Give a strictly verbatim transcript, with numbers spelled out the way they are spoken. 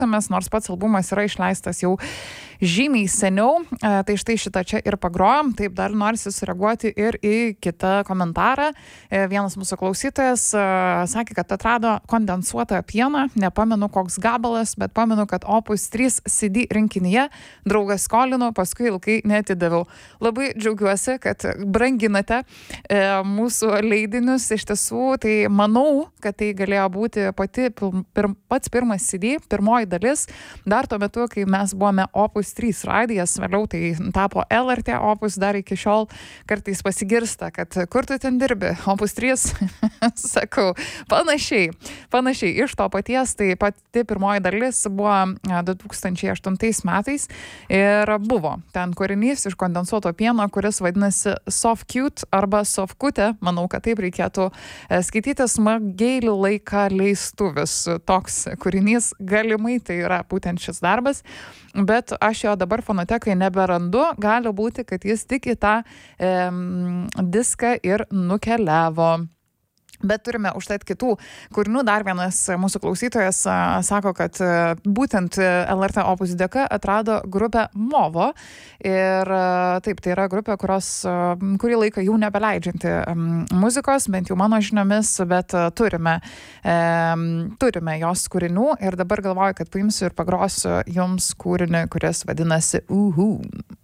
nors pats albumas yra išleistas jau žymiai seniau. Tai štai šitą čia ir pagrojom. Taip, dar norisi sureaguoti ir į kitą komentarą. Vienas mūsų klausytojas sakė, kad atrado kondensuotą pieną. Nepamenu, koks gabalas, bet pamenu, kad Opus trys C D rinkinyje draugas skolino, paskui ilgai neatidaviau. Labai džiaugiuosi, kad branginate mūsų leidinius. Iš tiesų, tai manau, kad tai galėjo būti pati, pir, pats pirmas C D, pirmoji dalis. Dar tuo metu, kai mes buvome Opus trys radijas, vėliau tai tapo L R T Opus, dar iki šiol kartais pasigirsta, kad kur tu ten dirbi, Opus trys, sakau, panašiai, panašiai, iš to paties, tai pati pirmoji dalis buvo du tūkstančiai aštuntais metais ir buvo ten kūrinys iš kondensuoto pieno, kuris vadinasi Soft Cute arba Soft Kutė, manau, kad taip reikėtų skaityti, smageilių laiką leistuvis, toks kūrinys, galimai tai yra būtent šis darbas, bet aš jo dabar fonotekai neberandu, gali būti, kad jis tik į tą e, diską ir nukeliavo. Bet turime užtat kitų kūrinių. Dar vienas mūsų klausytojas a, sako, kad a, būtent L R T Opus dėka atrado grupę Movo. Ir a, taip, tai yra grupė, kurios a, kurį laiką jau nebeleidžianti a, muzikos, bent jau mano žiniomis, bet a, turime, e, turime jos kūrinių. Ir dabar galvoju, kad paimsiu ir pagrosiu jums kūrinį, kuris vadinasi Uhu.